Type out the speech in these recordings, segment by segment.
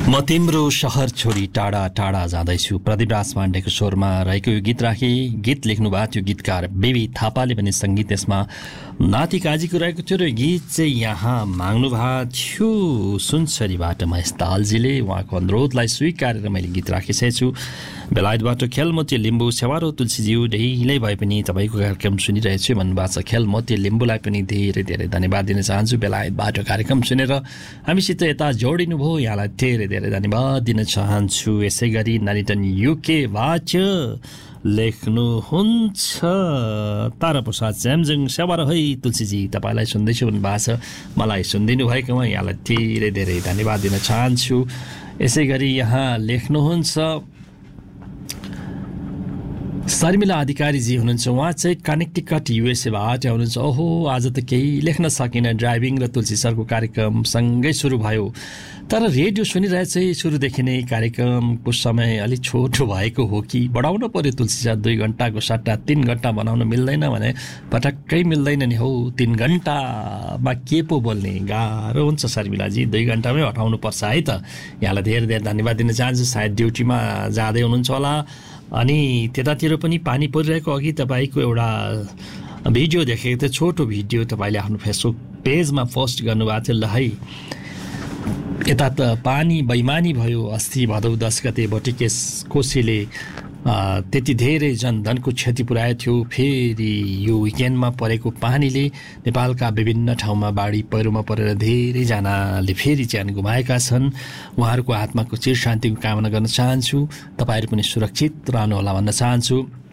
म तिम्रो शहर छोडी टाढा टाढा जाँदैछु प्रदीप राज पाण्डेको स्वरमा रहेको यो गीत राखे। गीत लेख्नु भएको थियो गीतकार बेबी थापाले पनि सङ्गीत यसमा नाति काजीको रहेको थियो र गीत चाहिँ यहाँ माग्नु भएको थियो सुनसरीबाट महेश दालजीले। उहाँको अनुरोधलाई स्वीकारेर मैले गीत राखिसकेको छु। बेलायतबाट खेलमोती लिम्बू सेवारो तुलसीज्यू ढिलै भए पनि तपाईँको कार्यक्रम सुनिरहेछु भन्नुभएको छ। खेलमोती लिम्बूलाई पनि धेरै धेरै धन्यवाद दिन चाहन्छु। बेलायतबाट कार्यक्रम सुनेर हामीसित यता जोडिनु भयो, यहाँलाई धेरै धेरै धन्यवाद दिन चाहन्छु। यसै गरी नारिटन युकेबाट लेख्नुहुन्छ ताराप्रसाद स्यामजुङ सेवारो है तुलसीजी, तपाईँलाई सुन्दैछु भन्नुभएको छ। मलाई सुनिदिनु भएकोमा यहाँलाई धेरै धेरै धन्यवाद दिन चाहन्छु। यसै गरी यहाँ लेख्नुहुन्छ शर्मिला अधिकारीजी हुनुहुन्छ। उहाँ चाहिँ कनेक्टिकट युएसएबाट हुनुहुन्छ। ओहो, आज त केही लेख्न सकिनँ। ड्राइभिङ र तुलसी सरको कार्यक्रम सँगै सुरु भयो, तर रेडियो सुनिरहेछ सुरुदेखि नै। कार्यक्रमको समय अलिक छोटो भएको हो कि बढाउन पर्यो तुलसी सर? 2 घन्टाको सट्टा 3 घन्टा बनाउन मिल्दैन भने पटक्कै मिल्दैन नि हौ। 3 घन्टामा के पो बोल्ने, गाह्रो हुन्छ शर्मिलाजी। 2 घन्टामै हटाउनुपर्छ है त। यहाँलाई धेरै धेरै धन्यवाद दिन चाहन्छु। सायद ड्युटीमा जाँदै हुनुहुन्छ होला। अनि त्यतातिर पनि पानी परिरहेको अघि तपाईँको एउटा भिडियो देखेको थियो, छोटो भिडियो तपाईँले आफ्नो फेसबुक पेजमा पोस्ट गर्नुभएको थियो। ल है, यता त पानी बैमानी भयो। अस्ति भदौ 10 गते भोटिकेस कोसीले त्यति धेरै जनधनको क्षति पुर्याएको थियो। फेरि यो विकेन्डमा परेको पानीले नेपालका विभिन्न ठाउँमा बाढी पहिरोमा परेर धेरैजनाले फेरि ज्यान गुमाएका छन्। उहाँहरूको आत्माको चिर शान्तिको कामना गर्न चाहन्छु। तपाईँहरू पनि सुरक्षित रहनुहोला भन्न चाहन्छु।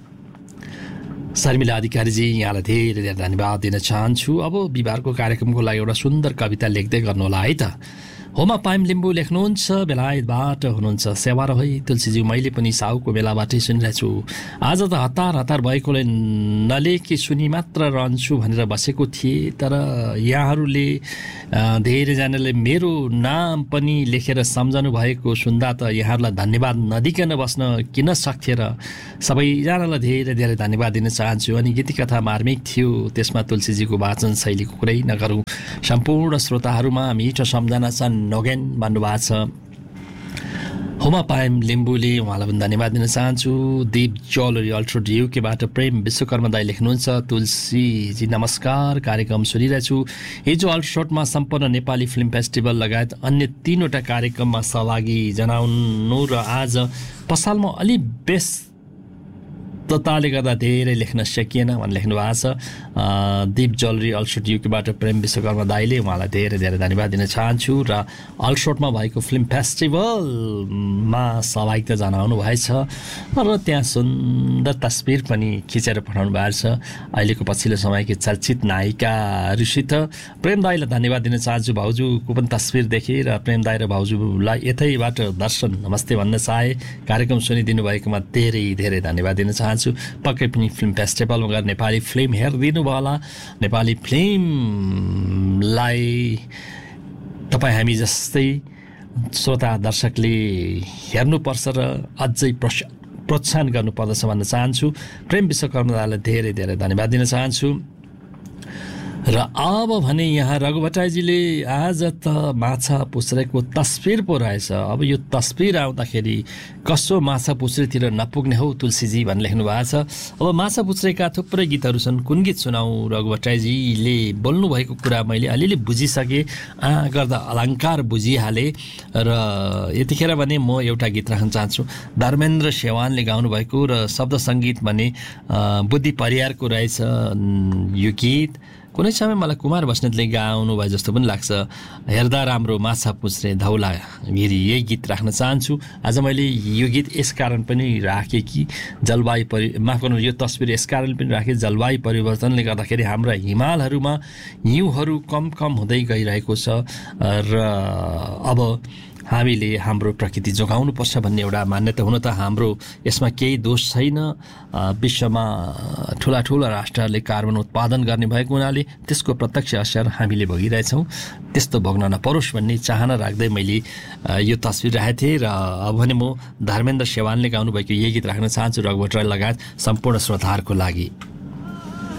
शर्मिला अधिकारीजी, यहाँलाई धेरै धेरै धन्यवाद दिन चाहन्छु। अब बिहिबारको कार्यक्रमको लागि एउटा सुन्दर कविता लेख्दै गर्नुहोला है त। होमा पाइम लिम्बू लेख्नुहुन्छ, बेलायतबाट हुनुहुन्छ। सेवा है तुलसीजी, मैले पनि साउको बेलाबाटै सुनिरहेको छु। आज त हतार हतार भएकोले नलेखी सुनि मात्र रहन्छु भनेर बसेको थिएँ, तर यहाँहरूले धेरैजनाले मेरो नाम पनि लेखेर सम्झनु भएको सुन्दा त यहाँहरूलाई धन्यवाद नदिकन बस्न किन सक्थेँ र। सबैजनालाई धेरै धेरै धन्यवाद दिन चाहन्छु। अनि गीतिकथा मार्मिक थियो, त्यसमा तुलसीजीको वाचन शैलीको कुरै नगरौँ। सम्पूर्ण श्रोताहरूमा मिठो सम्झना छन् नोगेन भन्नुभएको छ। होमा पायम लिम्बूले, उहाँलाई पनि धन्यवाद दिन चाहन्छु। दीप ज्वेलरी अल्ट्रो युकेबाट प्रेम विश्वकर्मा दाई लेख्नुहुन्छ। तुलसीजी नमस्कार, कार्यक्रम सुनिरहेछु। हिजो अल्ट्रोटमा सम्पन्न नेपाली फिल्म फेस्टिभल लगायत अन्य 3वटा कार्यक्रममा सहभागी जनाउनु र आज पसलमा अलि व्यस्तताले गर्दा धेरै लेख्न सकिएन भनेर लेख्नु भएको छ। दीप ज्वेलरी अल्ट्रोट युकेबाट प्रेम विश्वकर्मा दाईले, उहाँलाई धेरै धेरै धन्यवाद दिन चाहन्छु। र अल्ट्रोटमा भएको फिल्म फेस्टिभलमा सहभागिता जनाउनु भएछ र त्यहाँ सुन्दर तस्बिर पनि खिचेर पठाउनु भएको छ। अहिलेको पछिल्लो समयकी चर्चित नायिकाहरूसित प्रेम दाईलाई धन्यवाद दिन चाहन्छु। भाउजूको पनि तस्बिर देखेँ र प्रेम दाई र भाउजूलाई यतैबाट दर्शन नमस्ते भन्न चाहे। कार्यक्रम सुनिदिनु भएकोमा धेरै धेरै धन्यवाद दिन चाहन्छु। पक्कै पनि फिल्म फेस्टिभलमा गएर नेपाली फिल्म हेरिदिनु भयो होला। नेपाली फिल्मलाई तपाईँ हामी जस्तै श्रोता दर्शकले हेर्नुपर्छ र अझै प्रोत्साहन गर्नुपर्दछ भन्न चाहन्छु। प्रेम विश्वकर्मालाई धेरै धेरै धन्यवाद दिन चाहन्छु। र अब भने यहाँ रघुभट्टराईजीले आज त माछा पुछ्रेको तस्बिर पो रहेछ। अब यो तस्बिर आउँदाखेरि कसो माछा पुछ्रेतिर नपुग्ने हौ तुलसीजी भनेर लेख्नु भएको छ। अब माछा पुछ्रेका थुप्रै गीतहरू छन्, कुन गीत सुनाउँ? रघुभट्टराईजीले बोल्नुभएको कुरा मैले अलिअलि बुझिसकेँ, गर्दा अलङ्कार बुझिहालेँ। र यतिखेर भने म एउटा गीत राख्न चाहन्छु। धर्मेन्द्र सेवानले गाउनुभएको र शब्द सङ्गीत भने बुद्धि परियारको रहेछ यो गीत। कुनै समय मलाई कुमार बस्नेतले गाउनु भए जस्तो पनि लाग्छ। हेर्दा राम्रो माछा पुछ्रे धौला गिरी, यही गीत राख्न चाहन्छु। आज मैले यो गीत यस कारण पनि राखेँ कि माफ गर्नु, यो तस्बिर यस कारण पनि राखेँ, जलवायु परिवर्तनले गर्दाखेरि हाम्रा हिमालहरूमा हिउँहरू कम हुँदै गइरहेको छ र अब हामीले हाम्रो प्रकृति जोगाउनुपर्छ भन्ने एउटा मान्यता। हुन त हाम्रो यसमा केही दोष छैन। विश्वमा ठुला राष्ट्रहरूले कार्बन उत्पादन गर्ने भएको हुनाले त्यसको प्रत्यक्ष असर हामीले भोगिरहेछौँ। त्यस्तो भोग्न नपरोस् भन्ने चाहना राख्दै मैले यो तस्बिर राखेको थिएँ। र अब भने म धर्मेन्द्र सेवानले गाउनुभएको यही गीत राख्न चाहन्छु रघुभट्टराई लगायत सम्पूर्ण श्रोताहरूको लागि।